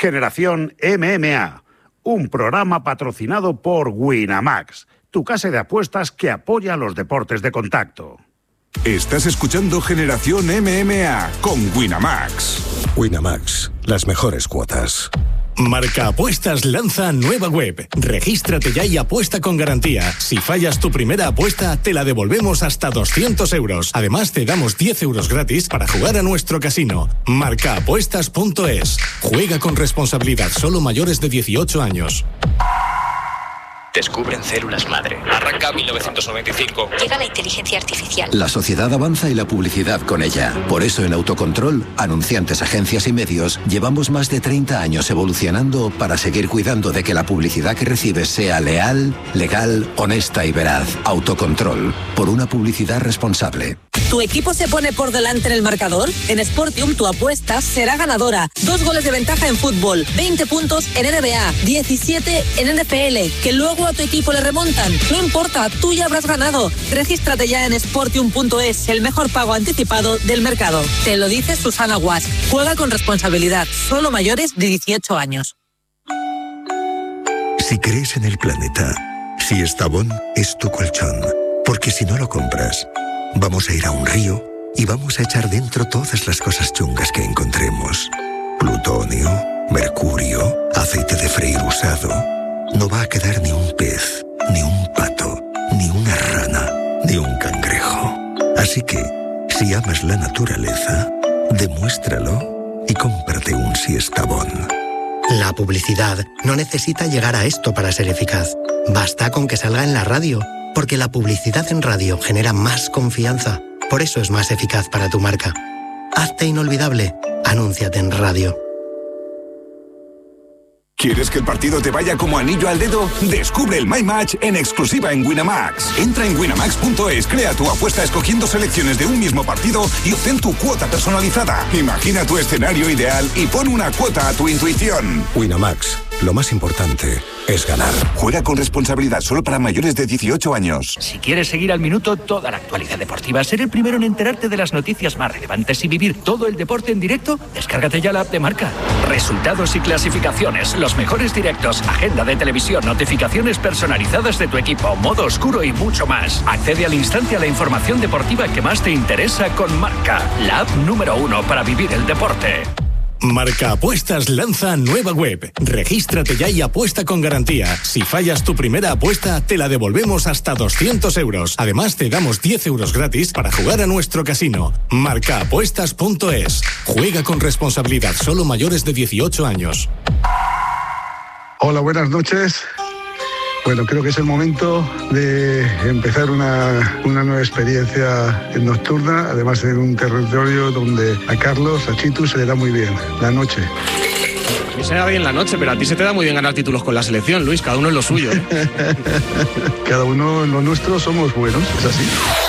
Generación MMA, un programa patrocinado por Winamax, tu casa de apuestas que apoya los deportes de contacto. Estás escuchando Generación MMA con Winamax. Winamax, las mejores cuotas. Marca Apuestas lanza nueva web. Regístrate ya y apuesta con garantía. Si fallas tu primera apuesta, te la devolvemos hasta 200 euros. Además, te damos 10 euros gratis para jugar a nuestro casino. Marcaapuestas.es. Juega con responsabilidad, solo mayores de 18 años. Descubren células madre. Arranca 1995. Llega la inteligencia artificial. La sociedad avanza y la publicidad con ella. Por eso en Autocontrol, anunciantes, agencias y medios, llevamos más de 30 años evolucionando para seguir cuidando de que la publicidad que recibes sea leal, legal, honesta y veraz. Autocontrol, por una publicidad responsable. ¿Tu equipo se pone por delante en el marcador? En Sportium tu apuesta será ganadora. 2 goles de ventaja en fútbol, 20 puntos en NBA, 17 en NFL, que luego a tu equipo le remontan. No importa, tú ya habrás ganado. Regístrate ya en Sportium.es, el mejor pago anticipado del mercado. Te lo dice Susana Guas. Juega con responsabilidad, solo mayores de 18 años. Si crees en el planeta, si Estavón es tu colchón, porque si no lo compras, vamos a ir a un río y vamos a echar dentro todas las cosas chungas que encontremos. Plutonio, mercurio, aceite de freír usado. No va a quedar ni un pez, ni un pato, ni una rana, ni un cangrejo. Así que, si amas la naturaleza, demuéstralo y cómprate un Siestabón. La publicidad no necesita llegar a esto para ser eficaz. Basta con que salga en la radio, porque la publicidad en radio genera más confianza. Por eso es más eficaz para tu marca. Hazte inolvidable. Anúnciate en radio. ¿Quieres que el partido te vaya como anillo al dedo? Descubre el My Match en exclusiva en Winamax. Entra en winamax.es, crea tu apuesta escogiendo selecciones de un mismo partido y obtén tu cuota personalizada. Imagina tu escenario ideal y pon una cuota a tu intuición. Winamax, lo más importante es ganar. Juega con responsabilidad, solo para mayores de 18 años. Si quieres seguir al minuto toda la actualidad deportiva, ser el primero en enterarte de las noticias más relevantes y vivir todo el deporte en directo, descárgate ya la app de Marca. Resultados y clasificaciones, los mejores directos, agenda de televisión, notificaciones personalizadas de tu equipo, modo oscuro y mucho más. Accede al instante a la información deportiva que más te interesa con Marca, la app número 1 para vivir el deporte. Marca Apuestas lanza nueva web. Regístrate ya y apuesta con garantía. Si fallas tu primera apuesta, te la devolvemos hasta 200 euros. Además, te damos 10 euros gratis para jugar a nuestro casino. Marcaapuestas.es. Juega con responsabilidad, solo mayores de 18 años. Hola, buenas noches. Bueno, creo que es el momento de empezar una nueva experiencia nocturna, además en un territorio donde a Carlos, a Chitu, se le da muy bien la noche. A mí se me da bien la noche, pero a ti se te da muy bien ganar títulos con la selección, Luis, cada uno en lo suyo, ¿eh? Cada uno en lo nuestro somos buenos, es así.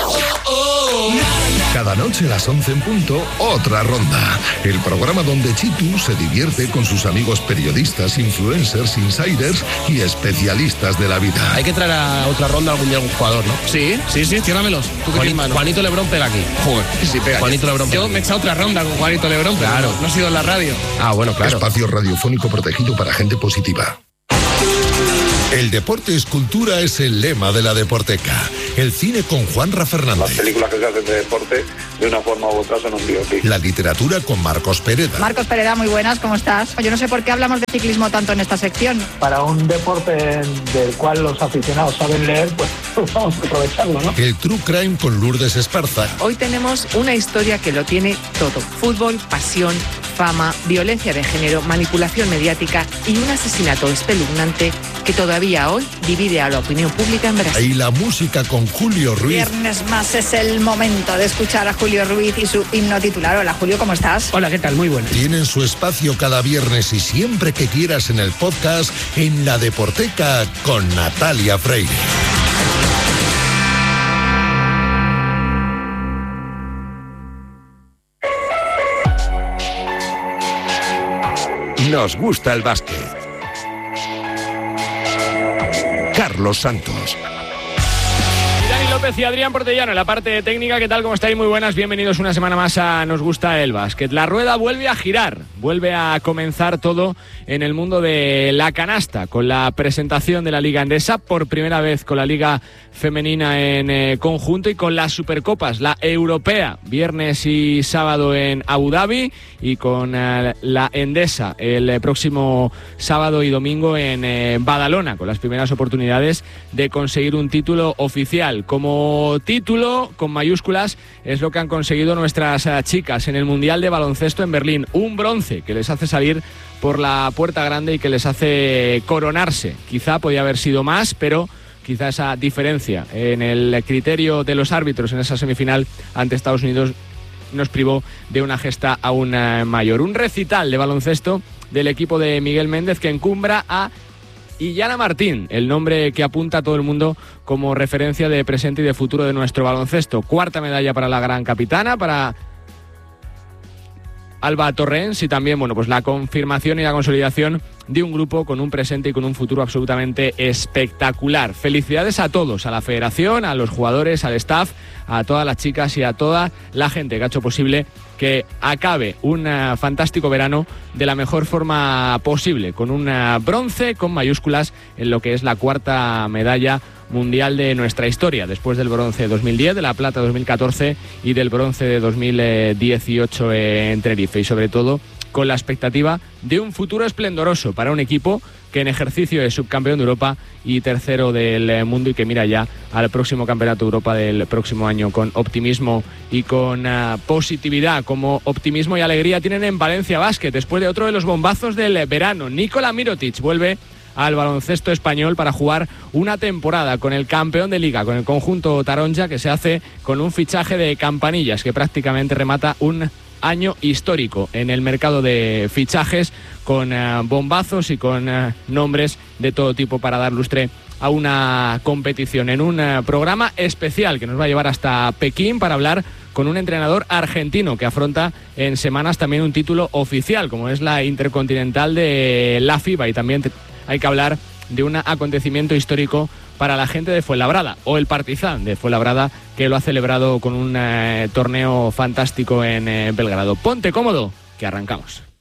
Cada noche a las 11 en punto, otra ronda. El programa donde Chitu se divierte con sus amigos periodistas, influencers, insiders y especialistas de la vida. Hay que traer a otra ronda algún día algún jugador, ¿no? Sí, ciérramelos. Juanito Lebrón pega aquí. Joder, sí pega. Juanito Lebrón pega. Yo me he echado otra ronda con Juanito Lebrón, claro. No he sido en la radio. Ah, bueno, claro. Espacio radiofónico protegido para gente positiva. El deporte es cultura es el lema de la Deporteca. El cine con Juanra Fernández. Las películas que se hacen de deporte, de una forma u otra, son un biopic. La literatura con Marcos Pereda. Marcos Pereda, muy buenas, ¿cómo estás? Yo no sé por qué hablamos de ciclismo tanto en esta sección. Para un deporte del cual los aficionados saben leer, pues vamos a aprovecharlo, ¿no? El True Crime con Lourdes Esparza. Hoy tenemos una historia que lo tiene todo. Fútbol, pasión, fama, violencia de género, manipulación mediática y un asesinato espeluznante que todavía hoy divide a la opinión pública en Brasil. Y la música con Julio Ruiz. Viernes más es el momento de escuchar a Julio Ruiz y su himno titular. Hola Julio, ¿cómo estás? Hola, ¿qué tal? Muy bueno. Tienen su espacio cada viernes y siempre que quieras en el podcast en La Deporteca con Natalia Freire. Nos gusta el básquet. Carlos Santos. López y Adrián Portellano en la parte técnica. ¿Qué tal? ¿Cómo estáis? Muy buenas, bienvenidos una semana más a Nos Gusta el Básquet. La rueda vuelve a girar, vuelve a comenzar todo en el mundo de la canasta, con la presentación de la Liga Endesa, por primera vez con la Liga Femenina en conjunto y con las Supercopas, la Europea, viernes y sábado en Abu Dhabi, y con la Endesa el próximo sábado y domingo en Badalona, con las primeras oportunidades de conseguir un título oficial. Como título, con mayúsculas, es lo que han conseguido nuestras chicas en el Mundial de Baloncesto en Berlín. Un bronce que les hace salir por la puerta grande y que les hace coronarse. Quizá podía haber sido más, pero quizá esa diferencia en el criterio de los árbitros en esa semifinal ante Estados Unidos nos privó de una gesta aún mayor. Un recital de baloncesto del equipo de Miguel Méndez que encumbra a Illana Martín, el nombre que apunta a todo el mundo como referencia de presente y de futuro de nuestro baloncesto. Cuarta medalla para la gran capitana, para Alba Torrens, y también, bueno, pues la confirmación y la consolidación de un grupo con un presente y con un futuro absolutamente espectacular. Felicidades a todos, a la federación, a los jugadores, al staff, a todas las chicas y a toda la gente que ha hecho posible que acabe un fantástico verano de la mejor forma posible, con un bronce con mayúsculas en lo que es la cuarta medalla mundial de nuestra historia, después del bronce de 2010, de la plata de 2014 y del bronce de 2018 en Tenerife, y sobre todo con la expectativa de un futuro esplendoroso para un equipo que en ejercicio es subcampeón de Europa y tercero del mundo, y que mira ya al próximo Campeonato de Europa del próximo año con optimismo y con positividad. Como optimismo y alegría tienen en Valencia Basket, después de otro de los bombazos del verano. Nikola Mirotic vuelve al baloncesto español para jugar una temporada con el campeón de liga, con el conjunto taronja, que se hace con un fichaje de Campanillas que prácticamente remata un año histórico en el mercado de fichajes, con bombazos y con nombres de todo tipo para dar lustre a una competición, en un programa especial que nos va a llevar hasta Pekín para hablar con un entrenador argentino que afronta en semanas también un título oficial, como es la Intercontinental de la FIBA, y también hay que hablar de un acontecimiento histórico para la gente de Fuenlabrada, o el Partizan de Fuenlabrada, que lo ha celebrado con un torneo fantástico en Belgrado. Ponte cómodo, que arrancamos.